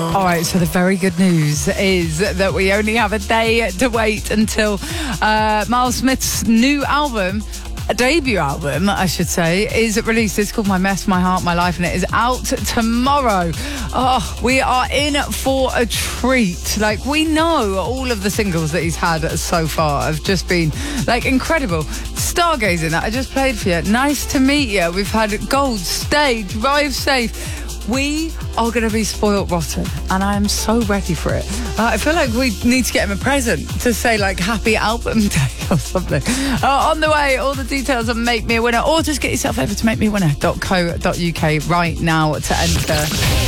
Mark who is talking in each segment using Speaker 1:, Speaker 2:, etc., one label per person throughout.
Speaker 1: All right, so the very good news is that we only have a day to wait until Miles Smith's new album, a debut album, I should say, is released. It's called My Mess, My Heart, My Life, and it is out tomorrow. Oh, we are in for a treat. Like, we know all of the singles that he's had so far have just been, like, incredible. Stargazing, that I just played for you. Nice to meet you. We've had Gold, Stay, Drive Safe. We are going to be spoiled rotten, and I am so ready for it. I feel like we need to get him a present to say, like, happy album day or something. On the way, all the details on Make Me a Winner, or just get yourself over to makemeawinner.co.uk right now to enter.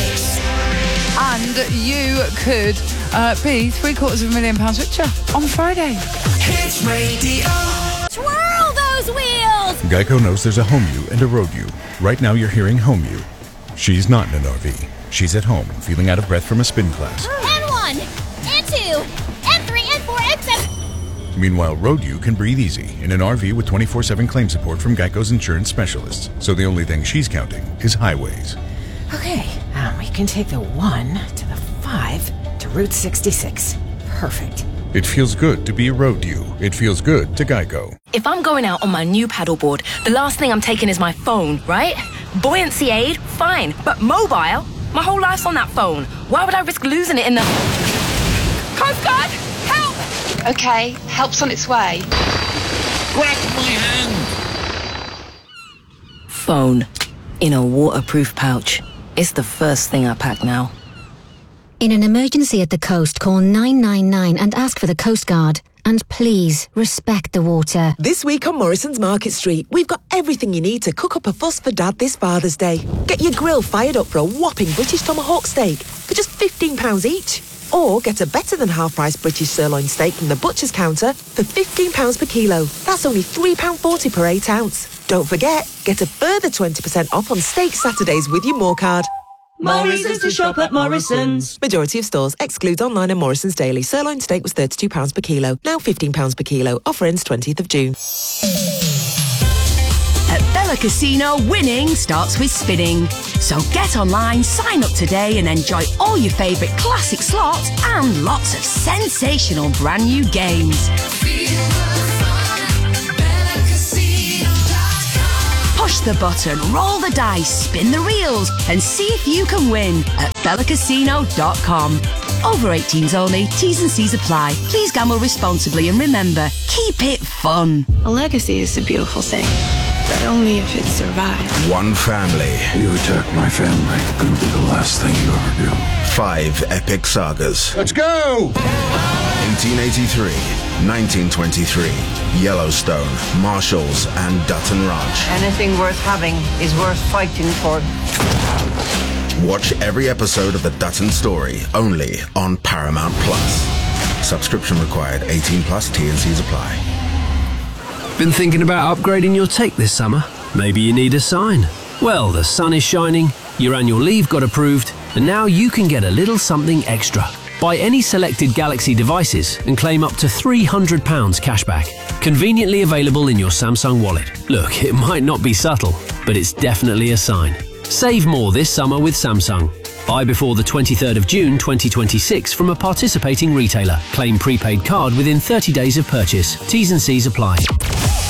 Speaker 1: And you could be £750,000 richer on Friday.
Speaker 2: Hits Radio.
Speaker 3: Twirl those wheels!
Speaker 4: Geico knows there's a home you and a road you. Right now you're hearing home you. She's not in an RV. She's at home, feeling out of breath from a spin class.
Speaker 3: N1, N2, N3, N4, N7.
Speaker 4: Meanwhile, Road U can breathe easy in an RV with 24/7 claim support from Geico's insurance specialists. So the only thing she's counting is highways.
Speaker 5: Okay, we can take the 1 to the 5 to Route 66. Perfect.
Speaker 4: It feels good to be a Road U. It feels good to Geico.
Speaker 6: If I'm going out on my new paddleboard, the last thing I'm taking is my phone, right? Buoyancy aid, fine. But mobile? My whole life's on that phone. Why would I risk losing it in the... Coast Guard, help!
Speaker 7: Okay, help's on its way.
Speaker 2: Grab my hand.
Speaker 6: Phone. In a waterproof pouch. It's the first thing I pack now.
Speaker 8: In an emergency at the coast, call 999 and ask for the Coast Guard. And please, respect the water.
Speaker 9: This week on Morrison's Market Street, we've got everything you need to cook up a fuss for Dad this Father's Day. Get your grill fired up for a whopping British tomahawk steak for just £15 each. Or get a better than half-price British sirloin steak from the butcher's counter for £15 per kilo. That's only £3.40 per 8 ounce. Don't forget, get a further 20% off on Steak Saturdays with your More card.
Speaker 2: Morrison's to shop at Morrison's.
Speaker 9: Majority of stores. Excludes online and Morrison's Daily. Sirloin steak was £32 per kilo. Now £15 per kilo. Offer ends 20th of June.
Speaker 10: At Bella Casino, winning starts with spinning. So get online, sign up today and enjoy all your favourite classic slots and lots of sensational brand new games. Push the button, roll the dice, spin the reels and see if you can win at bellacasino.com. Over 18s only, T's and C's apply. Please gamble responsibly and remember, keep it fun.
Speaker 11: A legacy is a beautiful thing, but only if it survives.
Speaker 12: One family.
Speaker 13: You attack my family, it'll be the last thing you ever do.
Speaker 12: 5 epic sagas.
Speaker 4: Let's go!
Speaker 12: 1883, 1923, Yellowstone, Marshalls, and Dutton Ranch.
Speaker 14: Anything worth having is worth fighting for.
Speaker 12: Watch every episode of The Dutton Story, only on Paramount Plus. Subscription required, 18 plus, T&Cs apply.
Speaker 15: Been thinking about upgrading your tech this summer? Maybe you need a sign. Well, the sun is shining, your annual leave got approved, and now you can get a little something extra. Buy any selected Galaxy devices and claim up to £300 cashback. Conveniently available in your Samsung wallet. Look, it might not be subtle, but it's definitely a sign. Save more this summer with Samsung. Buy before the 23rd of June 2026 from a participating retailer. Claim prepaid card within 30 days of purchase. T's and C's apply.